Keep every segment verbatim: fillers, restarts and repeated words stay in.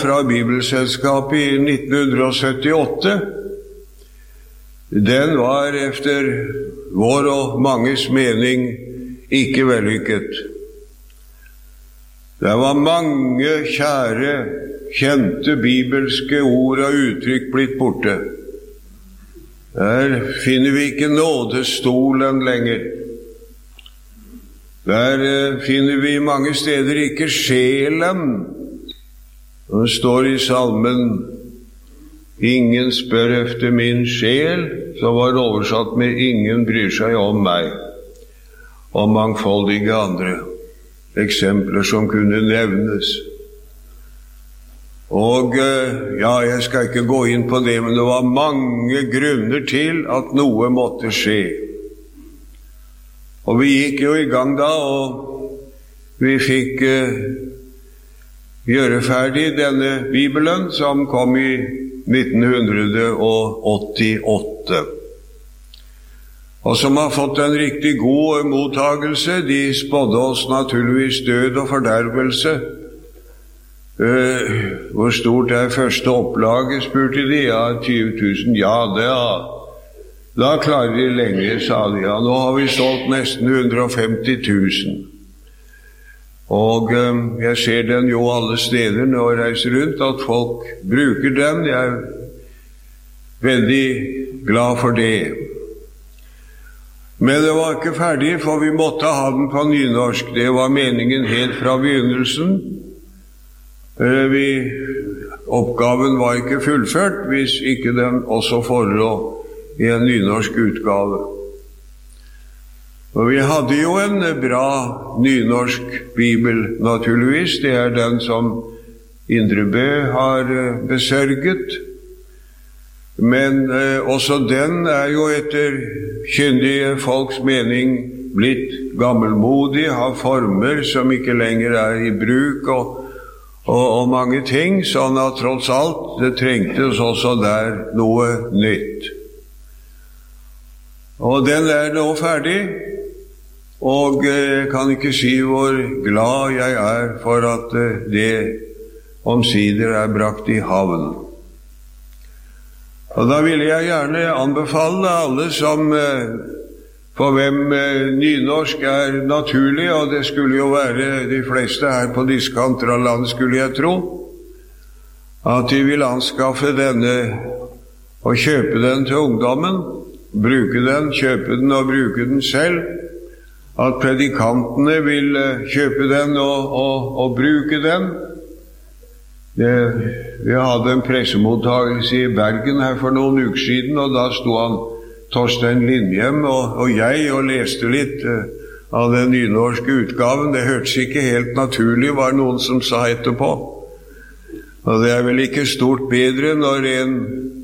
fra Bibelselskapet i nitten syttiåtte, den var efter vår og manges mening ikke vellykket. Det var mange kjære, kjente bibelske ord og uttrykk blitt borte. Der finner vi ikke nådestolen lenger. Der finner vi mange steder ikke sjelen. Det står i salmen, ingen spør efter min sjel, som var oversatt med ingen bryr seg om meg, og mangfoldige andre eksempler som kunne nevnes. Og ja, jeg skal ikke gå inn på det, men det var mange grunner til at noe måtte skje. Og vi gikk jo i gang da, og vi fikk uh, gjøre ferdig denne Bibelen som kom i nitten åttiåtte. Og som har fått en riktig god mottagelse. De spådde oss naturligvis død og fordervelse. Uh, hvor stort er første opplaget, spurte de. Ja, tyve tusen. Ja, det er... Da klarer de lenge, sa de. Ja, nå har vi solgt nesten ett hundre og femti tusen. Og um, jeg ser den jo alle steder når jeg reiser rundt, at folk bruker den. Jeg er veldig glad for det. Men det var ikke ferdig, for vi måtte ha den på nynorsk. Det var meningen helt fra begynnelsen. Uh, vi, oppgaven var ikke fullført hvis ikke den også forelå i en nynorsk utgave. Og vi hadde jo en bra nynorsk bibel, naturligvis. Det er den som Indre Bø har besørget. Men eh, også den er jo etter kyndige folks mening blitt gammelmodig, har former som ikke lenger er i bruk, og, og, og mange ting, sånn at tross alt det trengtes også der noe nytt. Og den er nå ferdig, og jeg kan ikke si hvor glad jeg er for at det omsider er brakt i havn. Og da vil jeg gjerne anbefale alle som, for hvem nynorsk er naturlig, og det skulle jo være de fleste her på disse kanter av landet, skulle jeg tro, at de vil anskaffe denne og kjøpe den til ungdommen, bruke den, kjøpe den og bruke den selv, at predikantene vil kjøpe den og, og, og bruke den. Det, vi hadde en pressemottagelse i Bergen her for noen uker siden, og da stod han, Torstein Lindhjem, og, og jeg, og leste litt uh, av den nynorske utgaven. Det hørtes ikke helt naturlig, var noen som sa etterpå. Og det er vel ikke stort bedre når en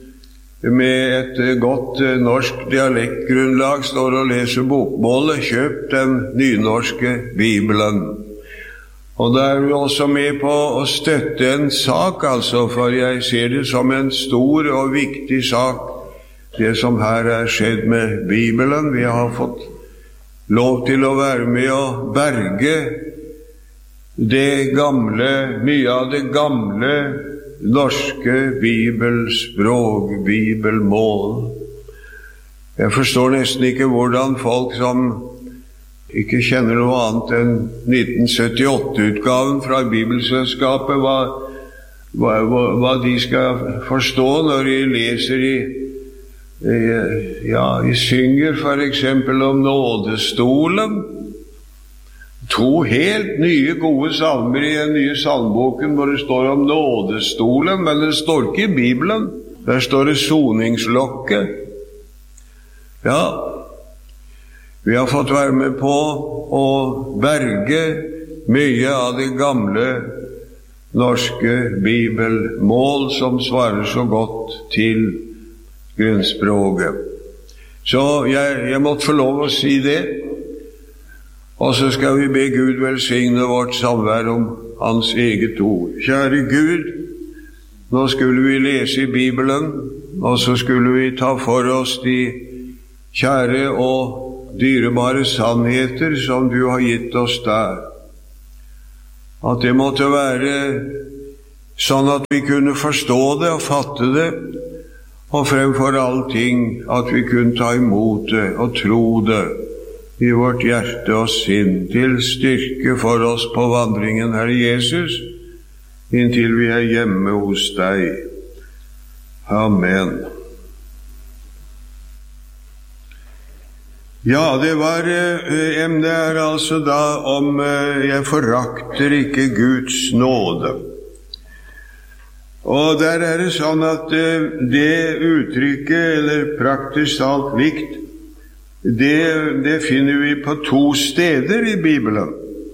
med et godt norsk dialektgrunnlag står og leser bokmålet, kjøp den nynorske Bibelen. Og da er vi også med på å støtte en sak, altså, for jeg ser det som en stor og viktig sak, det som her er skjedd med Bibelen. Vi har fått lov til å være med å berge det gamle, mye av det gamle norske bibelspråk, bibelmål. Jeg forstår nesten ikke hvordan folk som ikke kjenner noe annet enn nitten syttiåtte-utgaven fra Bibelselskapet, hva, hva, hva de skal forstå når de leser i, ja, de synger for eksempel om nådestolen. To helt nye gode salmer i den nye salmboken hvor det står om nådestolen, men det står ikke i Bibelen. Der står det soningslokket. Ja, vi har fått være med på å berge mye av det gamle norske bibelmål som svarer så godt til grunnspråket. Så jeg, jeg måtte få lov å si det. Og så skal vi be Gud velsigne vårt samvær om hans eget ord. Kjære Gud, nå skulle vi lese i Bibelen, og så skulle vi ta for oss de kjære og dyrebare sannheter som du har gitt oss der. At det måtte være sånn at vi kunne forstå det og fatte det, og fremfor allting at vi kunne ta imot det og tro det i vårt hjerte og sinn, til styrke for oss på vandringen, Herre Jesus, inntil vi er hjemme hos deg. Amen. Ja, det var eh, emnet er altså da om eh, jeg forakter ikke Guds nåde. Og der er det sånn at eh, det uttrykket, eller praktisk talt likt, det, det finner vi på to steder i Bibelen.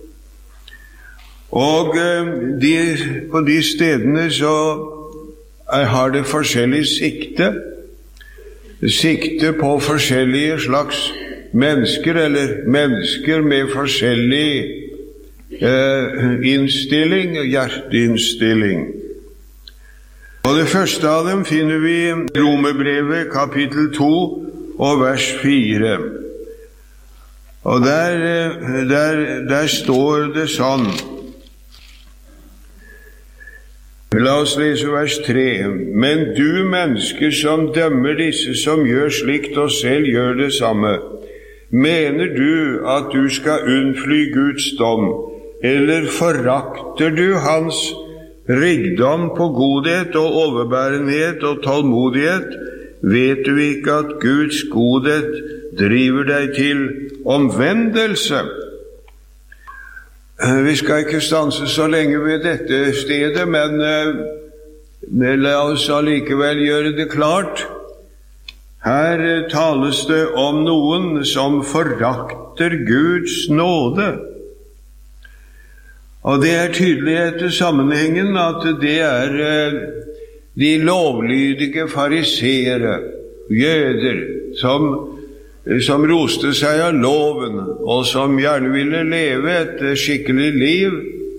Og eh, de, på de stedene så er, har det forskjellig sikte, sikte på forskjellige slags mennesker, eller mennesker med forskjellig eh, innstilling, hjerteinnstilling. Og det første av dem finner vi i Romerbrevet kapittel to og vers fire. Og der, der, der står det sånn. La oss lese vers tre. Men du mennesker som dømmer disse som gjør slikt og selv gjør det samme, mener du at du skal unnfly Guds dom, eller forakter du hans rikdom på godhet og overbærenhet og tålmodighet? Vet du ikke at Guds godhet driver deg til omvendelse? Vi skal ikke stanse så lenge ved dette stedet, men, men la oss allikevel gjøre det klart. Her tales det om noen som forakter Guds nåde. Og det er tydelig etter sammenhengen at det er de lovlydige fariseere, jøder, som, som roste seg av loven, og som gjerne ville leve et skikkelig liv,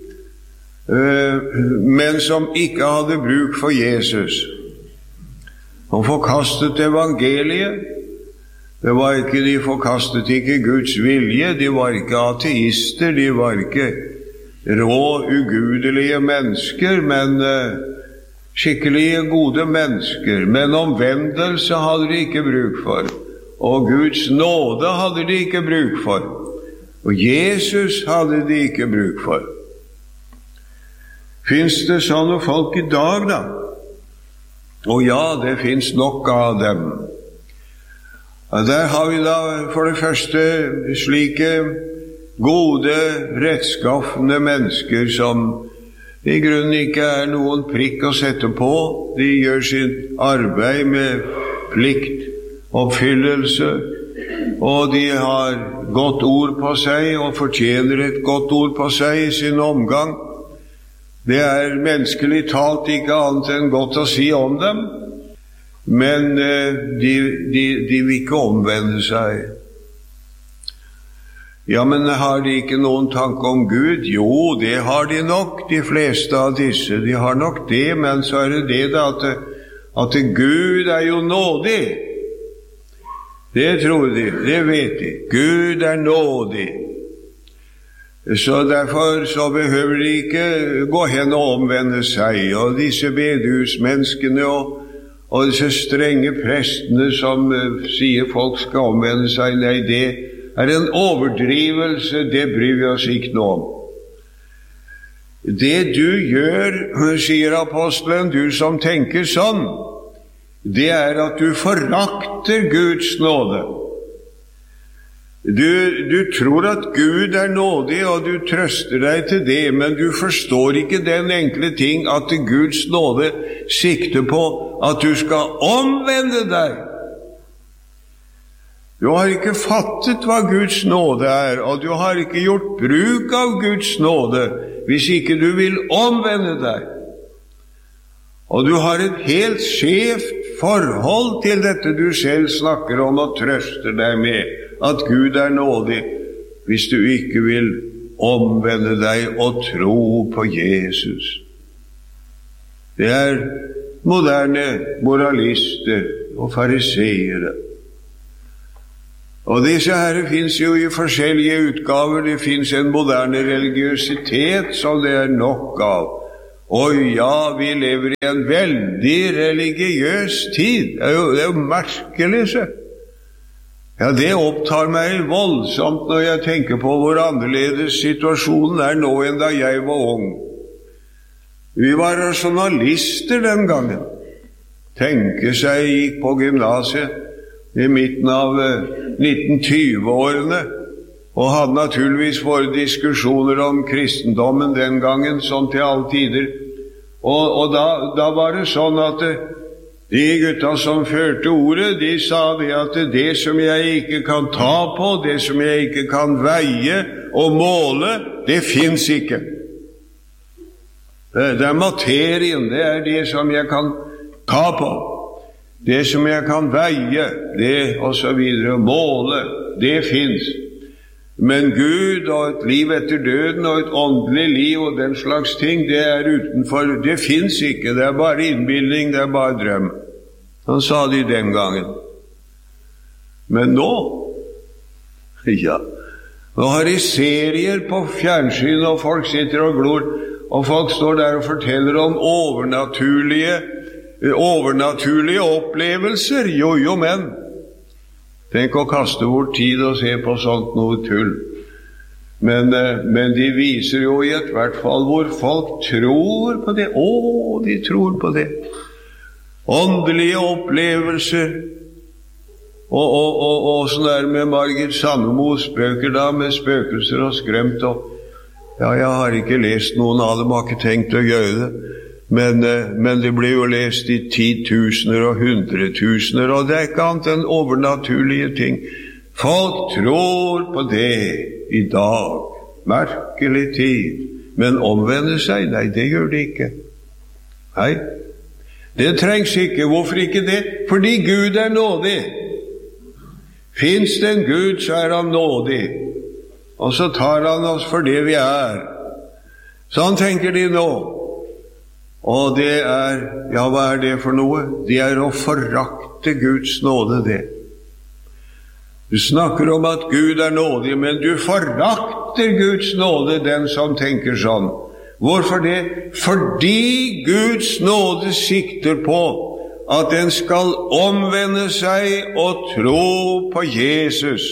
men som ikke hadde bruk for Jesus. Han forkastet evangeliet. Det var ikke, de forkastet ikke Guds vilje, de var ikke ateister, de var ikke rå, ugudelige mennesker, men uh, skikkelige, gode mennesker. Men omvendelse hadde de ikke bruk for, og Guds nåde hadde de ikke bruk for, og Jesus hadde de ikke bruk for. Finns det sånne folk i dag, da? Og ja, det finns nok av dem. Og der har vi da for det første slike gode, rettskaffende mennesker som i grunnen ikke er noen prikk å sette på. De gjør sitt arbeid med plikt, oppfyllelse, og de har godt ord på seg og fortjener et godt ord på seg i sin omgang. Det er menneskelig talt ikke annet enn godt å si om dem, men de, de, de vil ikke omvende seg. Ja, men har de ikke noen tanke om Gud? Jo, det har de nok, de fleste av disse. De har nok det, men så er det det da at, at Gud er jo nådig. Det tror de, det vet de. Gud er nådig. Så derfor så behøver de ikke gå hen og omvende seg. Og disse bedehusmenneskene og, og disse strenge prestene som uh, sier folk skal omvende seg, nei, det er en overdrivelse, det bryr vi oss ikke noe om. Det du gjør, sier apostelen, du som tenker sånn, det er at du forakter Guds nåde. Du, du tror at Gud er nådig, og du trøster deg til det, men du forstår ikke den enkle ting at Guds nåde sikter på at du skal omvende deg. Du har ikke fattet hva Guds nåde er, og du har ikke gjort bruk av Guds nåde hvis ikke du vil omvende deg. Og du har et helt skjevt forhold til dette du selv snakker om og trøster deg med, at Gud er nådig, hvis du ikke vil omvende deg og tro på Jesus. Det er moderne moralister og fariseere. Og disse her finnes jo i forskjellige utgaver. Det finnes en moderne religiøsitet som det er nok av. Og ja, vi lever i en veldig religiøs tid. Det er jo, det er jo merkelig, så. Ja, det opptar meg voldsomt når jeg tenker på hvor annerledes situasjonen er nå enn da jeg var ung. Vi var rasjonalister den gangen. Tenke seg, jeg gikk på gymnasiet i midten av nitten tyve-årene, og hadde naturligvis våre diskusjoner om kristendommen den gangen, sånn til alle tider. Og, og da, da var det sånn at de gutta som førte ordet, de sa det at det som jeg ikke kan ta på, det som jeg ikke kan veie og måle, det finnes ikke. Det, det er materien, det er det som jeg kan ta på. Det som jeg kan veie, det og så videre, måle, det finnes. Men Gud og et liv etter døden og et åndelig liv og den slags ting, det er utenfor, det finnes ikke, det er bare innbildning, det er bare drøm. Han sa de den gangen. Men nå, ja, nå har de serier på fjernsyn, og folk sitter og glor, og folk står der og forteller om overnaturlige, overnaturlige opplevelser. Jo, jo, men tenk å kaste bort tid og se på sånt noe tull. Men, men de viser jo i et hvert fall hvor folk tror på det. Å, de tror på det. Åndelige opplevelser. Og, og, og, og sånn der med Margit Sandemos bøker da, med spøkelser og skrømt. Og, ja, jeg har ikke lest noen av dem, har ikke tenkt å gjøre det. Men, men det blir jo lest i titusener og hundretusener, og det er ikke annet enn overnaturlige ting. Folk tror på det i dag. Merkelig tid. Men omvende seg? Nei, det gjør det ikke. Nei, det trengs ikke. Hvorfor ikke det? Fordi Gud er nådig. Finns det en Gud, så er han nådig. Og så tar han oss for det vi er. Sånn tenker de nå. Og det er, ja, hva er det for noe? Det er å forakte Guds nåde, det. Du snakker om at Gud er nådig, men du forakter Guds nåde, den som tenker sånn. Hvorfor det? Fordi Guds nåde sikter på at den skal omvende seg og tro på Jesus.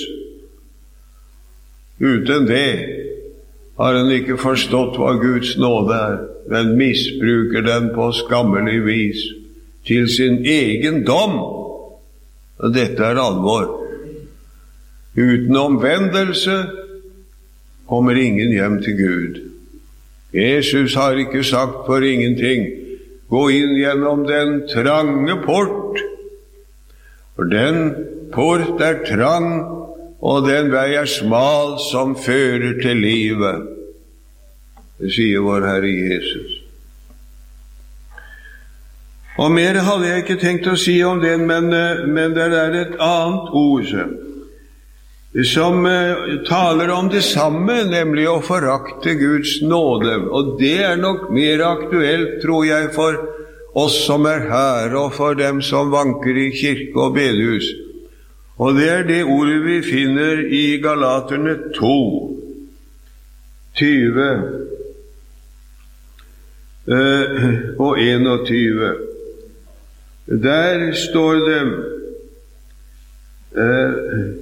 Uten det har han ikke forstått hva Guds nåde er, men misbruker den på skammelig vis til sin egen dom. Og dette er alvor. Uten omvendelse kommer ingen hjem til Gud. Jesus har ikke sagt for ingenting: gå inn gjennom den trange port, for den port er trang, og den vei er smal som fører til livet. Det sier vår Herre Jesus. Og mer hadde jeg ikke tenkt å si om den, men, men det er et annet ord som taler om det samme, nemlig å forakte Guds nåde. Og det er nok mer aktuelt, tror jeg, for oss som er her, og for dem som vanker i kirke og bedehus. Og det er det ordet vi finner i Galaterne to, tyve eh, og enogtyve. Der står det eh,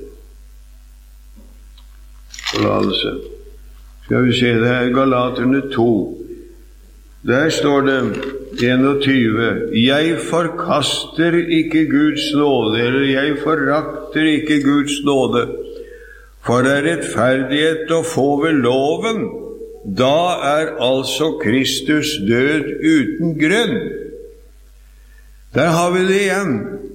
forlatelse. Skal vi se, det er Galaterne to. Der står det enogtyve. Jeg forkaster ikke Guds nåde, eller jeg forakter ikke Guds nåde, for er rettferdighet å få ved loven, da er altså Kristus død uten grunn. Der har vi det igjen.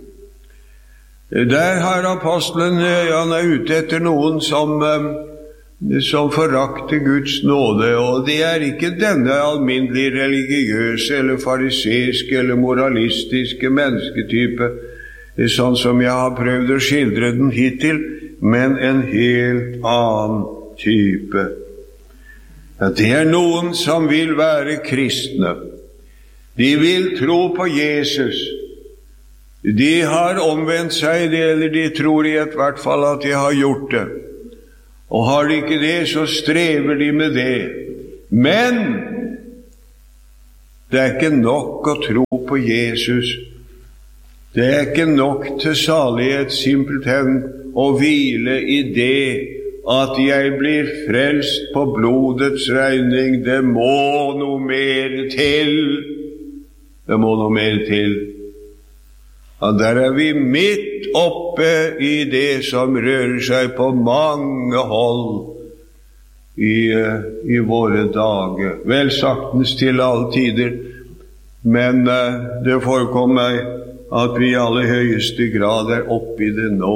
Der har apostelen, han er ute etter noen som som forakter Guds nåde, og det er ikke denne alminnelige religiøse eller fariseiske eller moralistiske mennesketype, sånn som jeg har prøvd å skildre den hittil, men en helt annen type. Ja, det er noen som vil være kristne. De vil tro på Jesus. De har omvendt seg, eller de tror i et hvert fall at de har gjort det. Og har de ikke det, så strever de med det. Men Det er ikke nok å tro på Jesus. Det er ikke nok til salighet simpelthen å hvile i det at jeg blir frelst på blodets regning. Det må noe mer til. Det må noe mer til. Og der er vi midt oppe i det som rører seg på mange hold i, i våre dager. Vel saktens til alle tider, men uh, det forekommer meg at vi i aller høyeste grad er oppe i det nå.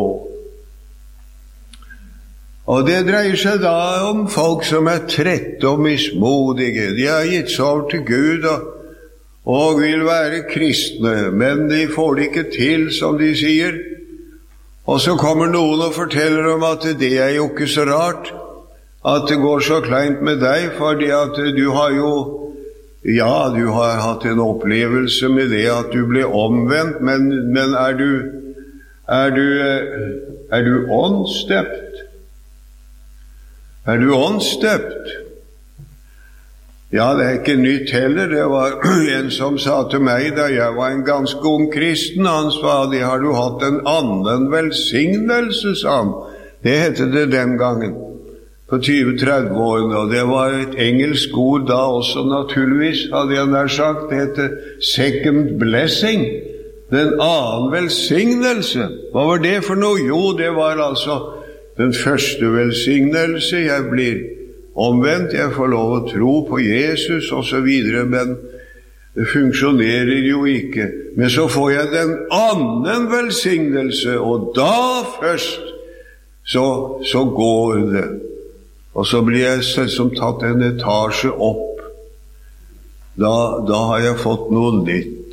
Og det dreier seg da om folk som er trette og mismodige. De har gitt seg over til Gud og, og vil være kristne, men de får det ikke til, som de sier. Og så kommer noen og forteller om at det er jo ikke så rart at det går så kleint med deg, fordi at du har jo, ja, du har hatt en opplevelse med det at du ble omvendt, men, men er du, er du, er du åndsdøpt? Er du åndsdøpt? Ja, det er ikke nytt heller. Det var en som sa til meg da jeg var en ganske ung kristen, han sa, det har du hatt en annen velsignelse, sa han. Det hette det den gangen, på tyve til tretti årene, og det var et engelsk ord da også, naturligvis, hadde jeg nær sagt. Det hette second blessing, den annen velsignelse. Hva var det for noe? Jo, det var altså den første velsignelse. Jeg blir omvendt, jeg får lov å tro på Jesus og så videre, men det funksjonerer jo ikke. Men så får jeg den annen velsignelse, og da først så, så går det. Og så blir jeg selvsagt tatt en etasje opp. Da, da har jeg fått noe nytt.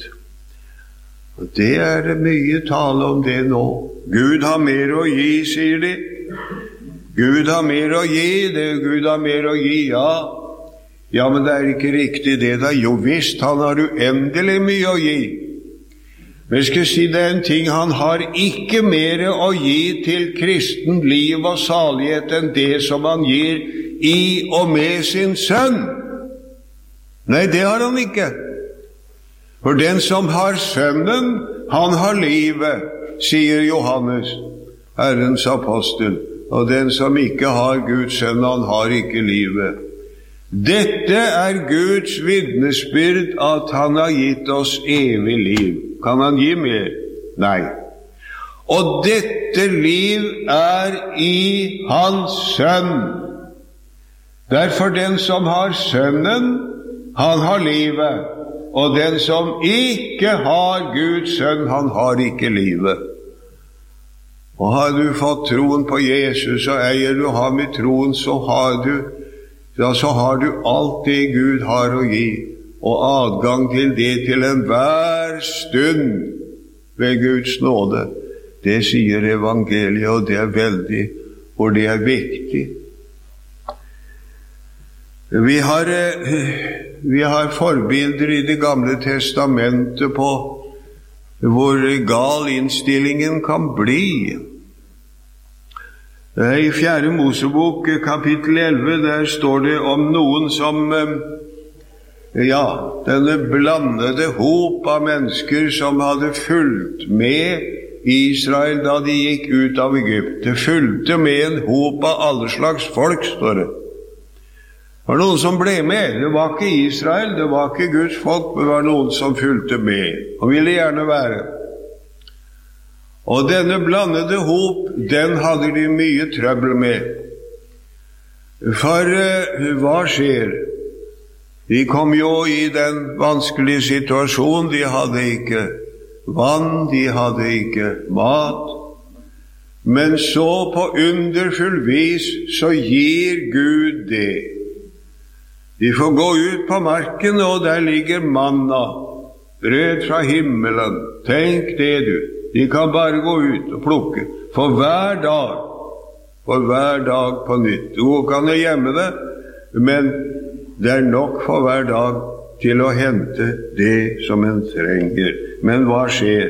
Og det er det mye tale om det nå. Gud har mer å gi, sier de. Gud har mer å gi, det Gud har mer å gi, ja. Ja, men det er ikke riktig det da. Jo visst, han har uendelig mye å gi. Men jeg skal si det er en ting, han har ikke mer å gi til kristen liv og salighet enn det som han gir i og med sin sønn. Nei, det har han ikke. For den som har sønnen, han har livet, sier Johannes, Herrens apostel. Og den som ikke har Guds sønn, han har ikke livet. Dette er Guds vitnesbyrd at han har gitt oss evig liv. Kan han gi mer? Nei. Og dette liv er i hans sønn. Derfor den som har sønnen, han har livet. Og den som ikke har Guds sønn, han har ikke livet. Og har du fått troen på Jesus, og eier du ham i troen, så har du, ja, så har du alt det Gud har å gi, og adgang til det til enhver stund ved Guds nåde. Det sier evangeliet, og det er veldig, og det er viktig. Vi har, vi har forbilder i Det gamle testamentet på hvor gal innstillingen kan bli. I fjerde Mosebok, kapittel elleve, der står det om noen som, ja, denne blandede hop av mennesker som hadde fulgt med Israel da de gikk ut av Egypt. Det fulgte med en hop av alle slags folk, står det. Det var noen som ble med. Det var ikke Israel, det var ikke Guds folk, men det var noen som fulgte med, og ville gjerne være. Og denne blandede hop, den hadde de mye trøbbel med. For uh, hva skjer? De kom jo i den vanskelige situasjonen. De hadde ikke vann, de hadde ikke mat. Men så på underfull vis så gir Gud det. De får gå ut på marken, og der ligger manna, brød fra himmelen. Tenk det, du. De kan bare gå ut og plukke. For hver dag, for hver dag på nytt. Du kan gjemme det, men det er nok for hver dag til å hente det som en trenger. Men hva skjer?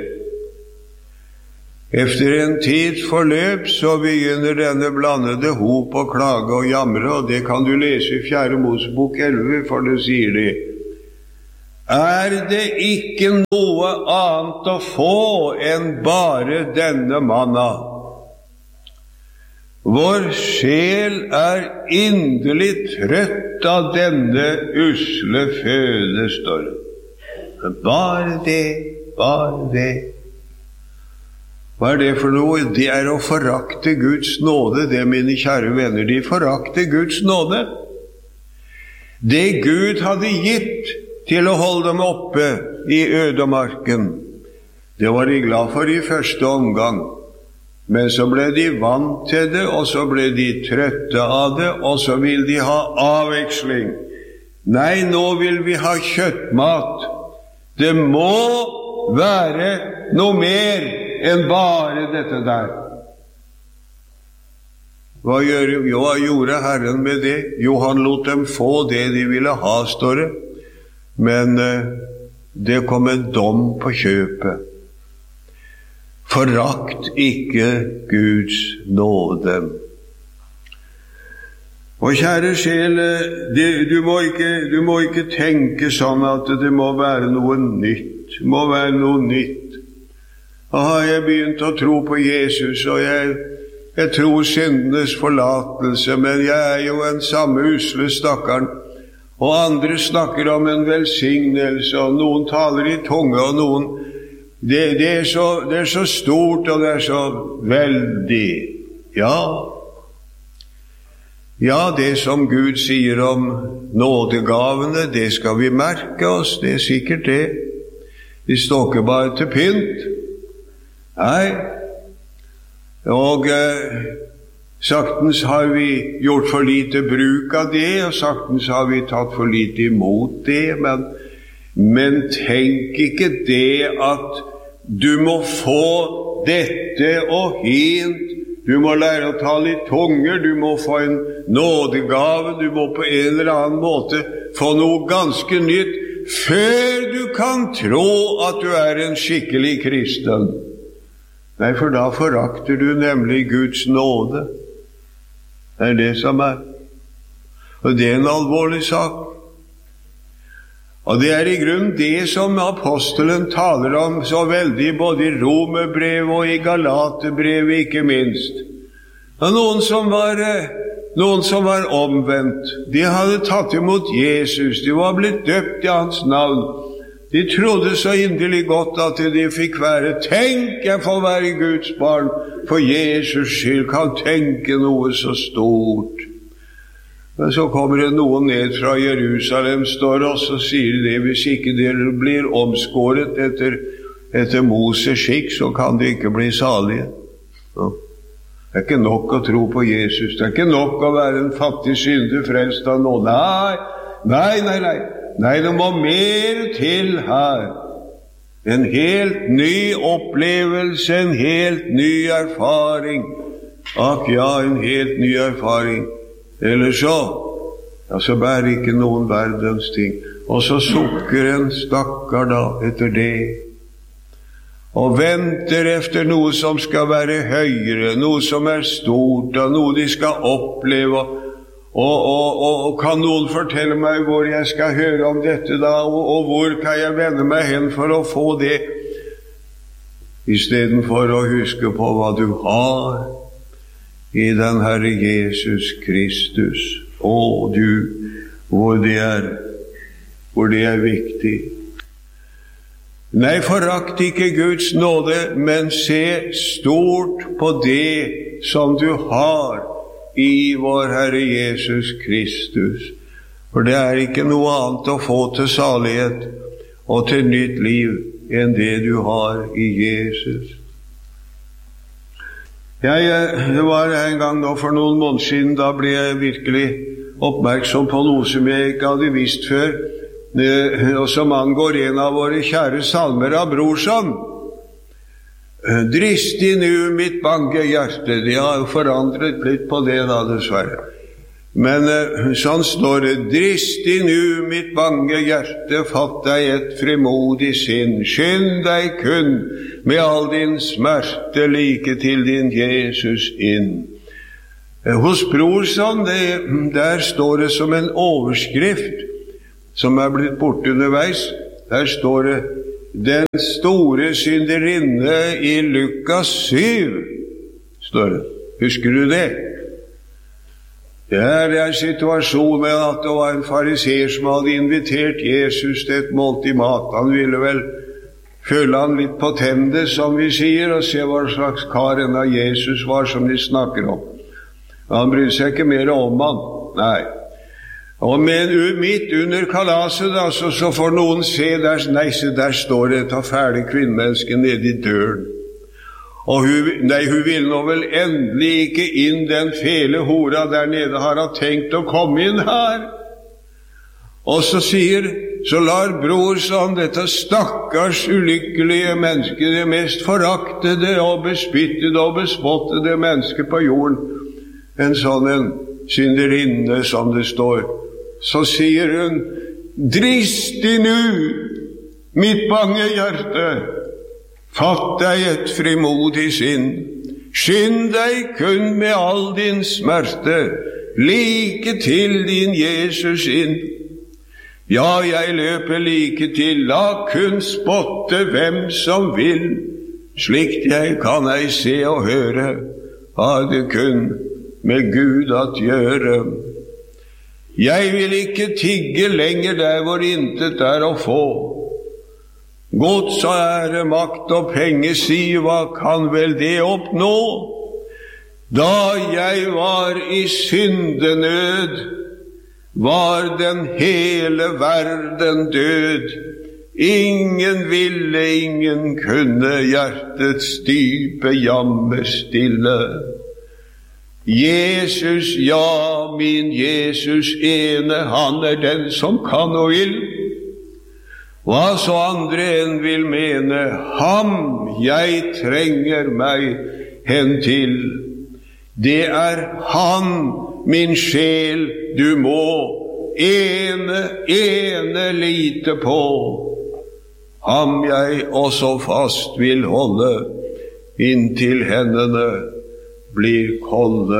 Efter en tids forløp så begynner denne blandede hop å klage og jamre, og det kan du lese i fjerde Mosebok elleve, for det sier det. Er det ikke noe annet å få enn bare denne manna? Vår sjel er inderlig trøtt av denne usle føde, står det. Bare det, bare det. Hva er det for noe? Det er å forakte Guds nåde, det, mine kjære venner. De forakter Guds nåde. Det Gud hadde gitt til å holde dem oppe i ødemarken, det var de glad for i første omgang. Men så ble de vant til det, og så ble de trøtte av det, og så vil de ha avveksling. Nei, nå vil vi ha kjøttmat. Det må være noe mer enn bare dette der. Hva, gjør, jo, hva gjorde Herren med det? Jo, han lot dem få det de ville ha, står det. Men eh, det kom en dom på kjøpet. Forakt ikke Guds nåde. Og kjære sjel, det, du, må ikke, du må ikke tenke sånn at det må være noe nytt. Det må være noe nytt. Da har jeg begynt å tro på Jesus, og jeg, jeg tror syndenes forlatelse, men jeg er jo en samme usle stakkaren. Og andre snakker om en velsignelse, og noen taler i tunge, og noen det, det, er så, det er så stort, og det er så veldig. Ja, ja, det som Gud sier om nådegavene, det skal vi merke oss, det er sikkert det. De står ikke bare til pynt. Nei, og eh, saktens har vi gjort for lite bruk av det, og saktens har vi tatt for lite imot det, men, men tenk ikke det at du må få dette og hint, du må lære å tale i tunger, du må få en nådegave, du må på en eller annen måte få noe ganske nytt, før du kan tro at du er en skikkelig kristen. Nei, for da forakter du nemlig Guds nåde. Det er det som er. Og det er en alvorlig sak. Og det er i grunnen det som apostelen taler om så veldig, både i Romerbrevet og i Galaterbrevet ikke minst. Og noen som var, noen som var omvendt, de hadde tatt imot Jesus, de var blitt døpt i hans navn. De trodde så inderlig godt at de fikk være, tenk jeg får være Guds barn, for Jesus skyld kan tenke noe så stort. Men så kommer det noen ned fra Jerusalem, står det, og så sier det, hvis ikke dere blir omskåret etter, etter Moses skikk, så kan de ikke bli salige. Ja. Det er ikke nok å tro på Jesus, det er ikke nok å være en fattig synder frelst av nåde. Nei, nei, nei, nei, nei, det må mer til her. En helt ny opplevelse, en helt ny erfaring. Ak ja, en helt ny erfaring. Eller så, ja, så bærer ikke noen verdens ting. Og så sukker en stakkar da etter det, og venter efter noe som skal være høyere, noe som er stort, og noe de skal oppleve. Og, og, og, og kan noen fortelle meg hvor jeg skal høre om dette da, og, og hvor kan jeg vende meg hen for å få det, i stedet for å huske på hva du har i den Herre Jesus Kristus. Å du, hvor det er, hvor det er viktig. Nei, forakt ikke Guds nåde, men se stort på det som du har i vår Herre Jesus Kristus. For det er ikke noe annet å få til salighet og til nytt liv enn det du har i Jesus. Jeg, det var en gang nå for noen måneder siden, da ble jeg virkelig oppmerksom på noe som jeg ikke hadde visst før, og som angår en av våre kjære salmer av Brorson. Dristig nu mitt bange hjerte. De har jo forandret litt på det da, dessverre. Men sånn står det: dristig nu mitt bange hjerte, fatt deg et frimodig sinn, skynd deg kun med all din smerte like til din Jesus inn. Hos Brorson, det, der står det som en overskrift som er blitt borte underveis, Der står det, den store synderinne i Lukas syv, står det. Husker du det? Det er, det er situasjonen med at det var en fariseer som hadde invitert Jesus til et måltid mat. Han ville vel føle han litt på tendet, som vi sier, og se hva slags kar en av Jesus var som de snakker om. Han brydde seg ikke mer om han. Nei. Og men midt under kalaset da, så, så får noen se der, nei, så der står det et av fæle kvinnemennesker nede i døren. Og hun, nei, hun vil nå vel endelig ikke inn, den fele hora der nede har han tenkt å komme inn her. Og så sier, så lar bror sånn, dette stakkars ulykkelige menneske, det mest foraktede og bespyttede og bespottede menneske på jorden, en sånn en synderinne som det står. Så sier hun, dristig nu, mitt bange hjerte, fatt deg et frimodig sinn, skynd deg kun med all din smerte, like til din Jesus inn. Ja, jeg løper like til, la kun spotte hvem som vil, slikt jeg kan ei se og høre, har det kun med Gud at gjøre. Jeg vil ikke tigge lenger der hvor intet er å få. Gods og ære, makt og penger, si, hva kan vel det oppnå? Da jeg var i syndenød, var den hele verden død. Ingen ville, ingen kunne hjertets dype jammer stille. Jesus, ja, min Jesus ene, han er den som kan og vil. Hva så andre enn vil mene, ham jeg trenger meg hen til. Det er han, min sjel, du må ene, ene lite på. Ham jeg også fast vil holde, inntil hendene blir kolde.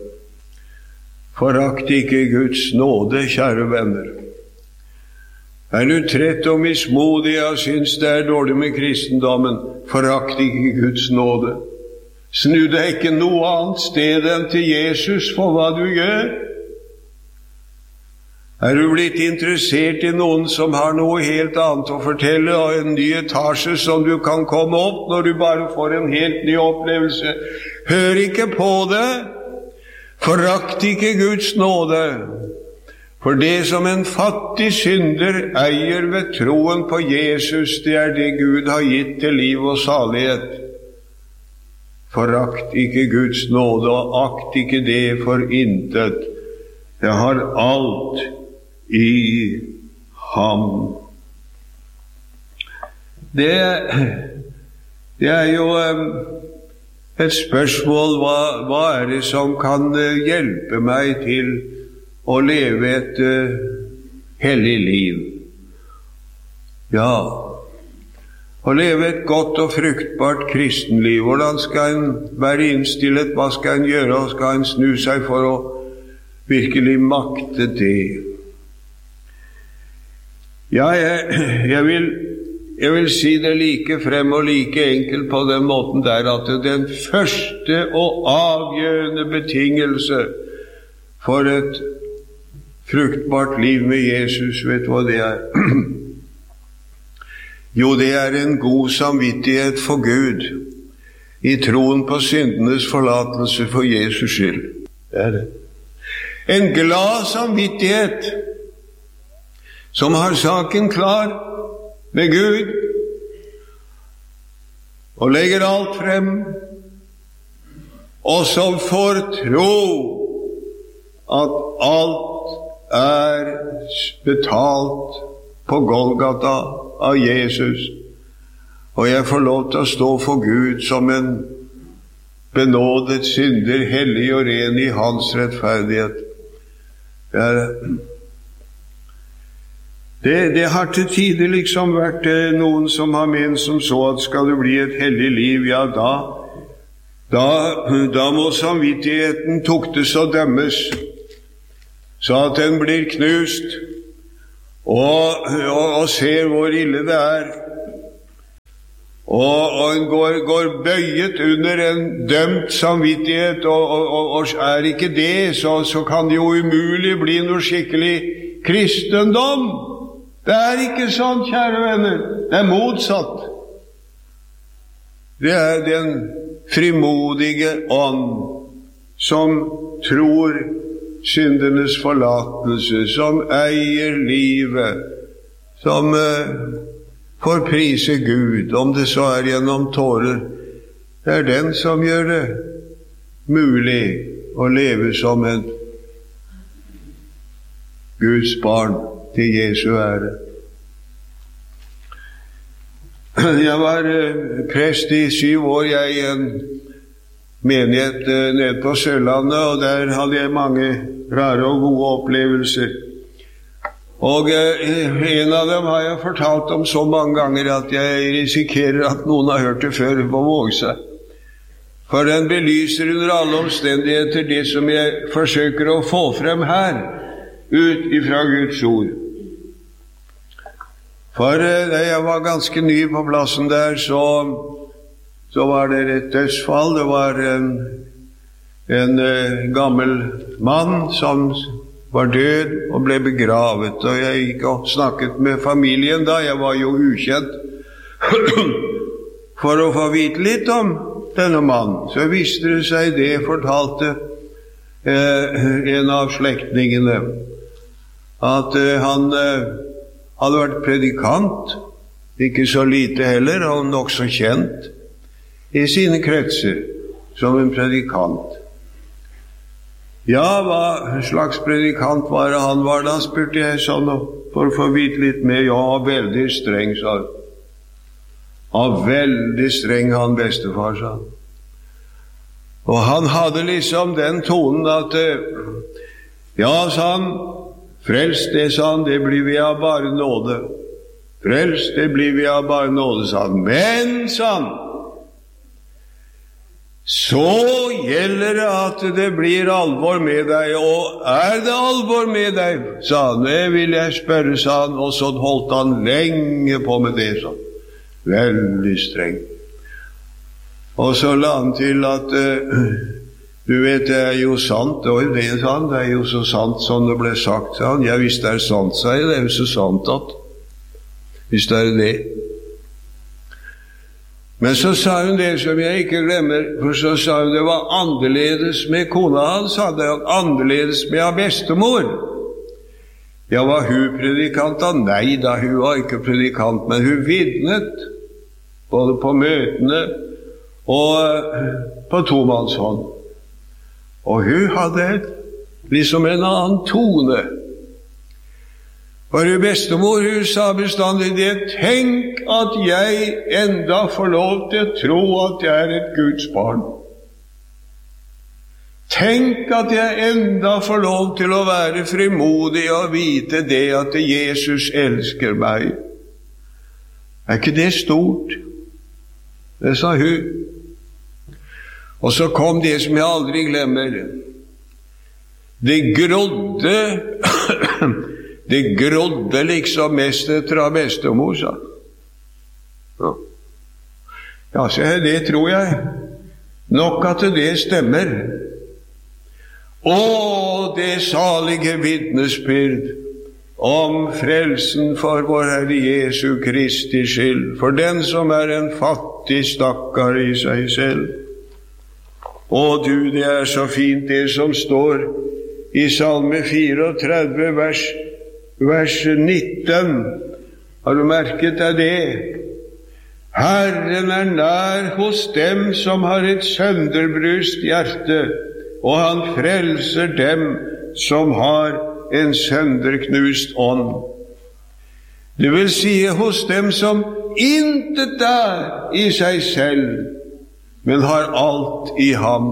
Forakt ikke Guds nåde, kjære venner. Er du trett og mismodig og syns det er dårlig med kristendommen, forakt ikke Guds nåde. Snu deg ikke noe annet sted enn til Jesus for hva du gjør. Er du blitt interessert i noen som har noe helt annet å fortelle, og en ny etasje som du kan komme opp når du bare får en helt ny opplevelse? Hør ikke på det. Forakt ikke Guds nåde. For det som en fattig synder eier ved troen på Jesus, det er det Gud har gitt til liv og salighet. Forakt ikke Guds nåde, og akt ikke det for intet. Det har alt i ham. Det, det er jo et spørsmål, hva, hva er det som kan hjelpe meg til å leve et uh, hellig liv? Ja, å leve et godt og fruktbart kristenliv. Hvordan skal en være innstillet? Hva skal en gjøre? Og skal en snu seg for å virkelig makte det? Ja, jeg, jeg, vil, jeg vil si det like frem og like enkelt på den måten der, at den første og avgjørende betingelse for et fruktbart liv med Jesus, vet du hva det er? Jo, det er en god samvittighet for Gud, i troen på syndenes forlatelse for Jesus skyld. Det er det. En glad samvittighet, som har saken klar med Gud, og legger alt frem, og som får tro at alt er betalt på Golgata av Jesus, og jeg får lov til å stå for Gud som en benådet synder, hellig og ren i hans rettferdighet. Det, er, det, det har til tider liksom vært noen som har ment som så at skal det bli et hellig liv, ja da, da, da må samvittigheten tuktes og dømmes, så at den blir knust, og, og, og ser hvor ille det er. Og, og en går, går bøyet under en dømt samvittighet, og, og, og, og er ikke det, så, så kan det jo umulig bli noe skikkelig kristendom. Det er ikke sånn, kjære venner. Det er motsatt. Det er den frimodige ånd som tror syndenes forlatelse, som eier livet, som uh, får prise Gud, om det så er gjennom tårer. Det er den som gjør det mulig å leve som en Guds barn til Jesu ære. Jeg var prest i syv år, jeg i en menighet nede på Sørlandet, og der hadde jeg mange rare og gode opplevelser. Og en av dem har jeg fortalt om så mange ganger at jeg risikerer at noen har hørt det før på Vågseg. For den belyser under alle omstendigheter det som jeg forsøker å få frem her, ut ifra Guds ord. For da jeg var ganske ny på plassen der, så, så var det et dødsfall. Det var en, en uh, gammel mann som var død og ble begravet. Og jeg gikk og snakket med familien da, jeg var jo ukjent, for å få vite litt om denne mannen. Så visste det seg det, fortalte uh, en av slektningene, at uh, han uh, hadde vært predikant, ikke så lite heller, og nok så kjent i sine kretser som en predikant. Ja, hva slags predikant var det han var da, spurte jeg sånn, for å få vite litt mer. Ja, veldig streng, sa han. Ja, veldig streng, han bestefar, sa han. Og han hadde liksom den tonen at, ja, sa han, frelst, det sa han, det blir vi av bare nåde. Frelst, det blir vi av bare nåde, sa han. Men, sa han, så gjelder det at det blir alvor med deg. Og er det alvor med deg, sa han. Det vil jeg spørre, sa han. Og så holdt han lenge på med det, sa han. Veldig streng. Og så la han til at uh, du vet, det er jo sant, og det, sa han, det er jo så sant som det ble sagt, sa han. Ja, hvis det er sant, sa jeg, det er jo så sant at, hvis det er det. Men så sa hun det som jeg ikke glemmer, for så sa hun det var annerledes med kona hans, sa det var annerledes med bestemor. Ja, var hun predikant da? Nei da, hun var ikke predikant, men hun vidnet, både på møtene og på tomannshånd. Og hun hadde liksom en annen tone. For hun bestemor, hun sa bestandig det, tenk at jeg enda får lov til å tro at jeg er et Guds barn. Tenk at jeg enda får lov til å være frimodig og vite det at Jesus elsker meg. Er ikke det stort? Det sa hun. Og så kom det som jeg aldri glemmer. Det grodde, det grodde liksom mest etter av bestemor, sa. Ja, ja, så det tror jeg nok at det stemmer. Å, det salige vitnesbyrd om frelsen for vår Herre Jesu Kristi skyld, for den som er en fattig stakkar i seg selv. Å du, det er så fint det som står i Salme trettefire, vers, vers nitten. Har du merket deg det? Herren er nær hos dem som har et sønderbrust hjerte, og han frelser dem som har en sønderknust ånd. Det vil si hos dem som intet er i seg selv, men har alt i ham.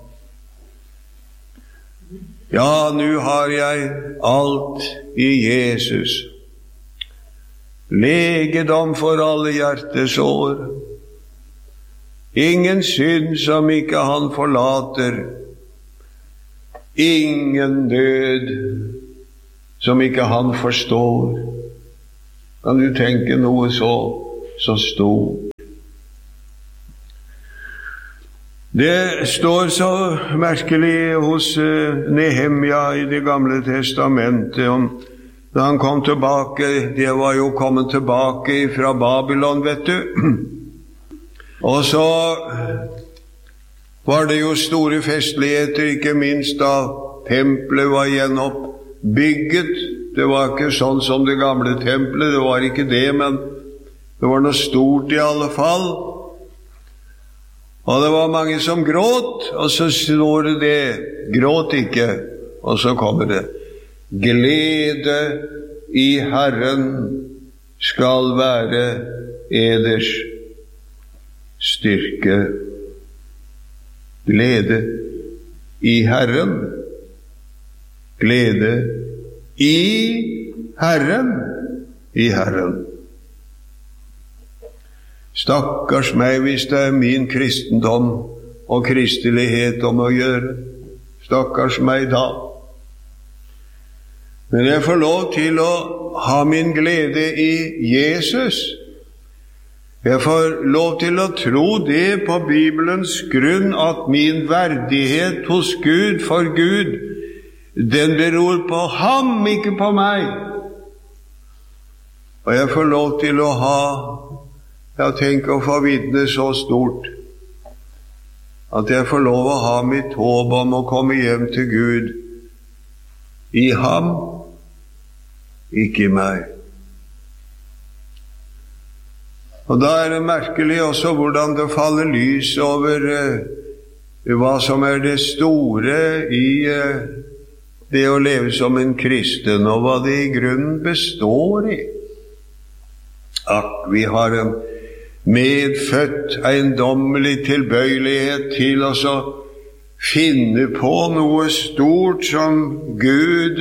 Ja, nu har jeg alt i Jesus. Legedom for alle hjertesår. Ingen synd som ikke han forlater. Ingen død som ikke han forstår. Kan du tenke noe så, så stort? Det står så merkelig hos Nehemja i Det gamle testamentet om da han kom tilbake. Det var jo kommet tilbake fra Babylon, vet du. Og så var det jo store festligheter, ikke minst da tempelet var gjenoppbygget. Det var ikke sånn som det gamle tempelet, det var ikke det, men det var noe stort i alle fall. Og det var mange som gråt, og så står det det, gråt ikke, og så kommer det, glede i Herren skal være eders styrke. Glede i Herren. Glede i Herren. I Herren. Stakkars meg hvis det er min kristendom og kristelighet om å gjøre. Stakkars meg da. Men jeg får lov til å ha min glede i Jesus. Jeg får lov til å tro det på Bibelens grunn at min verdighet hos Gud for Gud, den beror på ham, ikke på meg. Og jeg får lov til å ha Jeg tenker å få vitne så stort at jeg får lov å ha mitt håp om å komme hjem til Gud i ham, ikke i meg. Og da er det merkelig også hvordan det faller lys over eh, hva som er det store i eh, det å leve som en kristen, og hva det i grunnen består i. At vi har en medfødt eiendommelig tilbøyelighet til å så finne på noe stort som Gud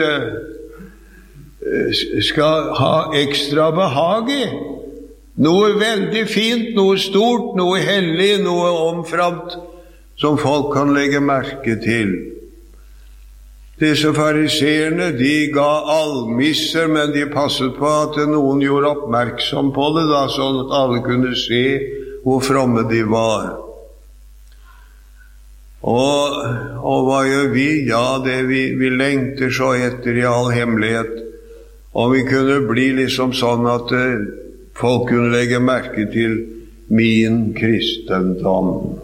skal ha ekstra behag i. Noe veldig fint, noe stort, noe hellig, noe omframt som folk kan legge merke til. Disse fariseerne, de ga almisser, men de passet på at noen gjorde oppmerksom på det, da, sånn at alle kunne se hvor fromme de var. Og, og hva gjør vi? Ja, det vi, vi lengter så etter i all hemmelighet. Og vi kunne bli liksom sånn at uh, folk kunne legge merke til min kristendom.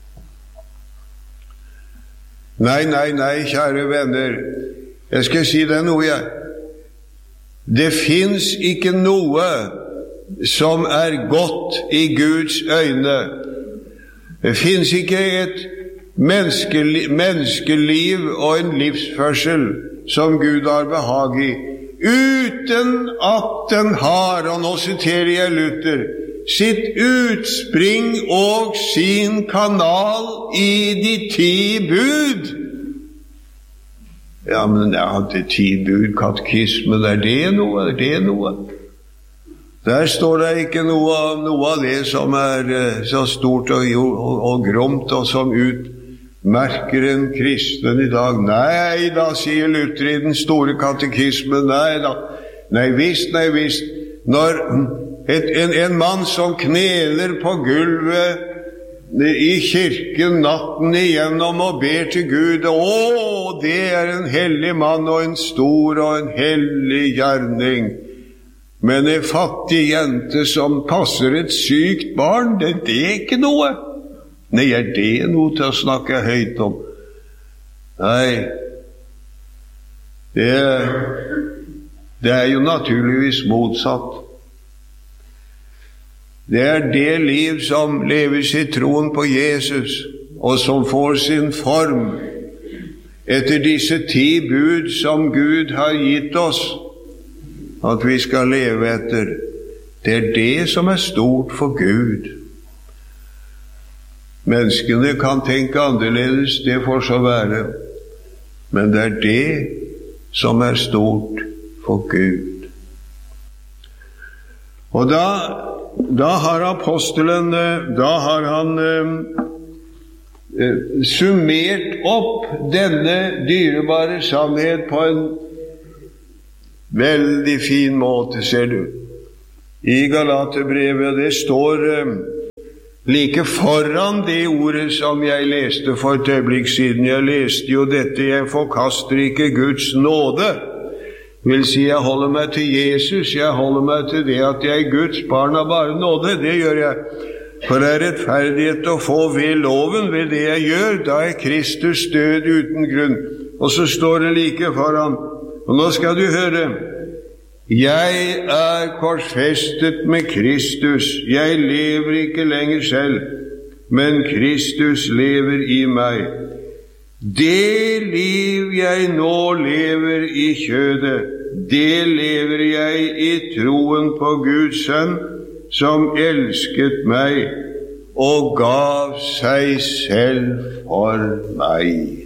Nei, nei, nei, kjære venner, jeg skal si deg noe, jeg. Det finnes ikke noe som er godt i Guds øyne. Det finnes ikke et menneskeliv, menneskeliv og en livsførsel som Gud har behag i, uten at den har, og nå siterer jeg Luther, sitt utspring og sin kanal i de ti bud. Ja, men ja, de ti bud, katekismen, er det noe? Er det noe? Der står det ikke noe av, noe av det som er så stort og, og, og gromt, og som utmerker en kristen i dag. Nei da, sier Luther i den store katekismen, nei da. Nei visst, nei visst. Når Et, en, en mann som kneler på gulvet i kirken natten igjennom og ber til Gud, å, det er en hellig mann og en stor og en hellig gjerning. Men en fattig jente som passer et sykt barn, det, det er ikke noe. Nei, er det noe til å snakke høyt om? Nei, det, det er jo naturligvis motsatt. Det er det liv som leves i troen på Jesus, og som får sin form etter disse ti bud som Gud har gitt oss, at vi skal leve etter. Det er det som er stort for Gud. Menneskene kan tenke annerledes, det får så være, men det er det som er stort for Gud. Og da Da har apostelen, da har han eh, summert opp denne dyrebare sannhet på en veldig fin måte, ser du. i Galaterbrevet. Det står eh, like foran det ordet som jeg leste for et øyeblikk siden. Jeg leste jo dette: jeg forkaster ikke Guds nåde. Vil si, jeg holder meg til Jesus, jeg holder meg til det at jeg er Guds barn av bare nåde. Det gjør jeg. For er rettferdighet å få ved loven, ved det jeg gjør, da er Kristus død uten grunn. Og så står det like foran, og nå skal du høre: jeg er korsfestet med Kristus, jeg lever ikke lenger selv, men Kristus lever i meg. Det liv jeg nå lever i kjødet, det lever jeg i troen på Guds sønn, som elsket meg og gav seg selv for meg.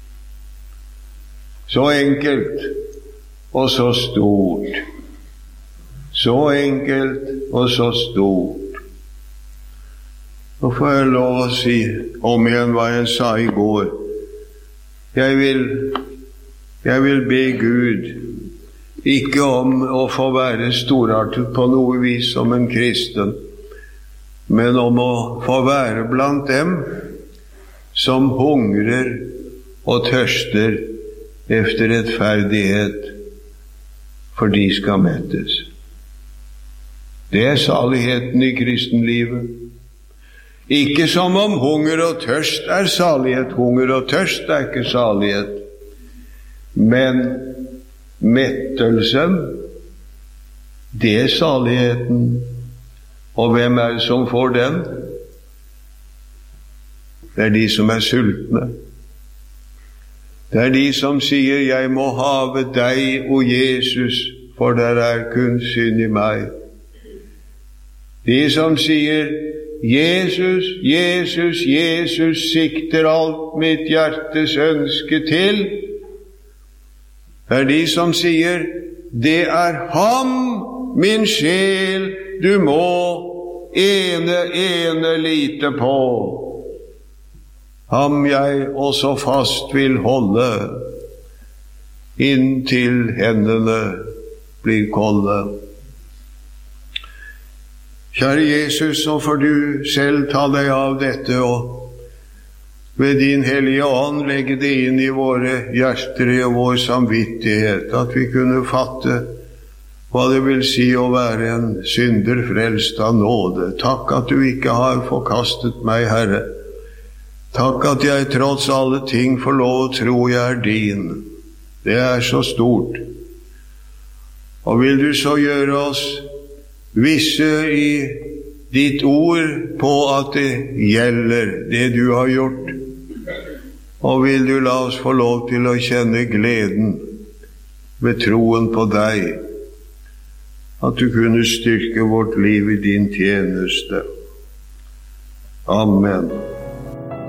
Så enkelt og så stort. Så enkelt og så stort. Nå får jeg lov å si om igjen hva jeg sa i går. Jeg vil, jeg vil be Gud, ikke om å få være storartet på noe vis som en kristen, men om å få være blant dem som hungrer og tørster efter rettferdighet, for de skal mettes. Det er saligheten i kristenlivet. Ikke som om hunger og tørst er salighet. Hunger og tørst er ikke salighet. Men mettelsen, det er saligheten. Og hvem er det som får den? Det er de som er sultne. Det er de som sier, jeg må have deg, o Jesus, for der er kun synd i meg. De som sier, Jesus, Jesus, Jesus sikter alt mitt hjertes ønske til. Det er de som sier, det er ham, min sjel, du må ene, ene lite på. Ham jeg også fast vil holde, inntil hendene blir kolde. Kjære Jesus, så får du selv ta deg av dette, og ved din hellige ånd legge det inn i våre hjerter og vår samvittighet, at vi kunne fatte hva det vil si å være en synder frelst av nåde. Takk at du ikke har forkastet meg, Herre. Takk at jeg trots alle ting får lov å tro jeg er din. Det er så stort. Og vil du så gjøre oss visse i ditt ord på at det gjelder det du har gjort, og vil du la oss få lov til å kjenne gleden ved troen på deg, at du kunne styrke vårt liv i din tjeneste. Amen.